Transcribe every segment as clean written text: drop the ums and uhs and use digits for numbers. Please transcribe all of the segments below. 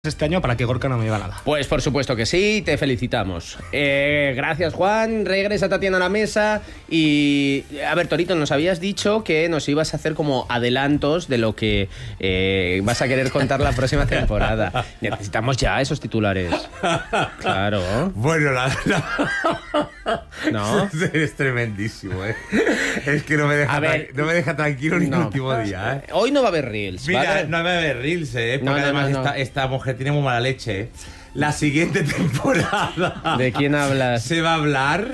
este año para que Gorka no me diga nada. Pues por supuesto que sí, te felicitamos. Gracias, Juan. Regresa Tatiana a la mesa. Y a ver, Torito, nos habías dicho que nos ibas a hacer como adelantos de lo que vas a querer contar la próxima temporada. Necesitamos ya esos titulares. Claro. Bueno, ¿No? Es tremendísimo, ¿eh? Es que no me deja tranquilo ni un último día, ¿eh? Hoy no va a haber reels. Mira, ¿vale? no va a haber reels, ¿eh? Porque No, además esta mujer tiene muy mala leche, ¿eh? La siguiente temporada... ¿De quién hablas? Se va a hablar...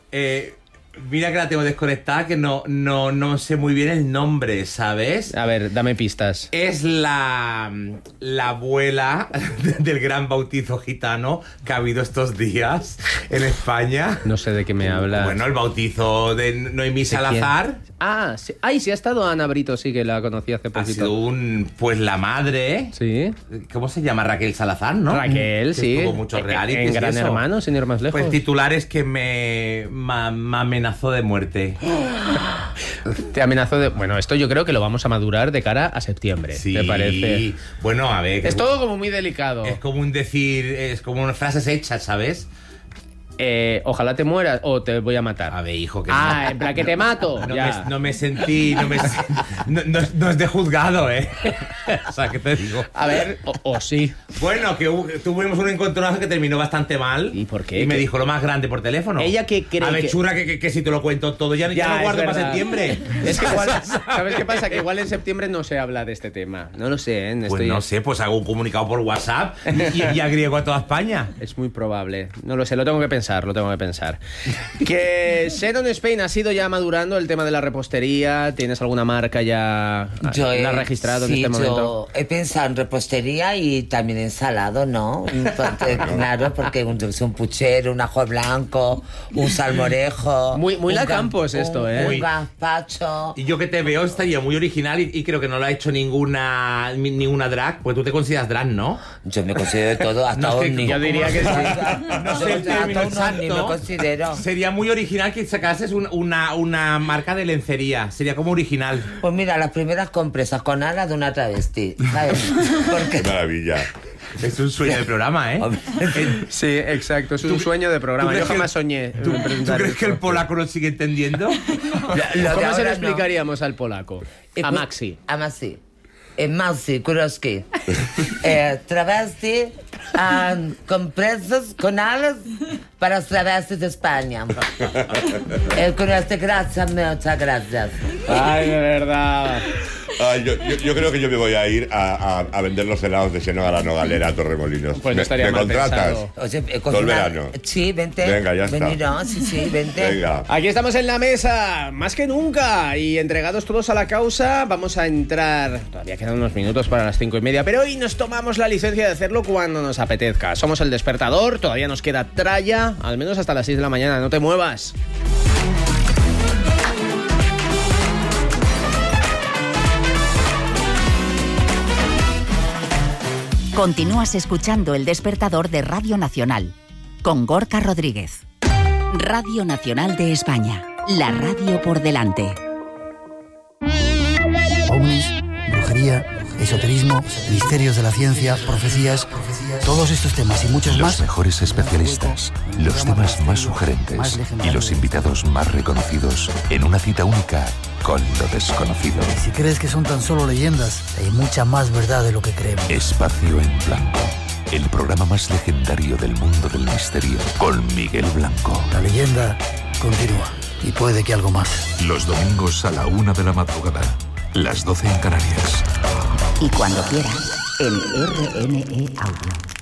mira que la tengo desconectada, que no sé muy bien el nombre, ¿sabes? A ver, dame pistas. Es la abuela del gran bautizo gitano que ha habido estos días en España. No sé de qué me hablas. Bueno, el bautizo de Noemí Salazar. Ah, sí. Ay, sí ha estado Ana Brito, sí que la conocí hace poquito. Ha sido pues la madre. Sí. ¿Cómo se llama? Raquel Salazar, ¿no? Raquel, que sí. Tuvo muchos realities. En Gran y eso. Hermano, sin ir más lejos. Pues titulares que me amenazó de muerte. Te amenazó de... Bueno, esto yo creo que lo vamos a madurar de cara a septiembre. Sí. ¿Te parece? Bueno, a ver. Es todo como muy delicado. Es como un decir, es como unas frases hechas, ¿sabes? Ojalá te mueras o te voy a matar. A ver, hijo, que Ah, en plan que te mato. no me sentí, no es de juzgado, ¿eh? O sea, ¿qué te digo? A ver, o sí. Bueno, que tuvimos un encontronazo que terminó bastante mal. ¿Y por qué? Y me dijo lo más grande por teléfono. Ella que cree a ver, que... churra, que si te lo cuento todo, ya lo guardo para septiembre. Es que igual, ¿sabes qué pasa? Que igual en septiembre no se habla de este tema. No lo sé, ¿eh? Pues no sé, pues hago un comunicado por WhatsApp y agriego a toda España. Es muy probable. No lo sé, lo tengo que pensar. Que Sharon Spain ha sido ya madurando el tema de la repostería. ¿Tienes alguna marca ya la has registrado en este momento? Yo he pensado en repostería y también en salado, ¿no? Claro, porque es un puchero, un ajo blanco, un salmorejo. Muy la Campos esto, ¿eh? Un gazpacho. Y yo que te veo estaría muy original y creo que no lo ha hecho ninguna drag, pues tú te consideras drag, ¿no? Yo me considero de todo, hasta ovni. Yo diría que sí. No sé el término exacto. Me considero. Sería muy original que sacases una marca de lencería. Sería como original. Pues mira, las primeras compresas con alas de una travesti, ¿sabes? Qué maravilla. Es un sueño de programa, ¿eh? Sí, exacto. Es un sueño de programa. Yo jamás soñé. ¿Tú crees que el polaco lo sigue entendiendo? ¿Cómo se lo explicaríamos al polaco? A Maxi. A Maxi. Maxi Kurowski. Travesti compresas con alas para los travestis de España. Con este gracias, muchas gracias. Ay, de verdad. Yo creo que yo me voy a ir a vender los helados de Xenón a la Nogalera a Torremolinos. Pues no estaría ¿Me mal contratas? pensado. Oye, Todo el verano. Sí, vente. Venga, ya está. Venirán, sí, vente. Venga. Aquí estamos en la mesa, más que nunca, y entregados todos a la causa, vamos a entrar... Todavía quedan unos minutos para las 5:30, pero hoy nos tomamos la licencia de hacerlo cuando nos apetezca. Somos El Despertador, todavía nos queda tralla, al menos hasta las 6 de la mañana, no te muevas. Continúas escuchando El Despertador de Radio Nacional, con Gorka Rodríguez. Radio Nacional de España, la radio por delante. Ovnis, brujería, esoterismo, misterios de la ciencia, profecías, todos estos temas y muchos más. Los mejores especialistas, los temas más sugerentes y los invitados más reconocidos en una cita única con lo desconocido. Si crees que son tan solo leyendas, hay mucha más verdad de lo que creemos. Espacio en Blanco, el programa más legendario del mundo del misterio, con Miguel Blanco. La leyenda continúa y puede que algo más. Los domingos a la 1 de la madrugada, las 12 en Canarias. Y cuando quieras, en RNE Audio.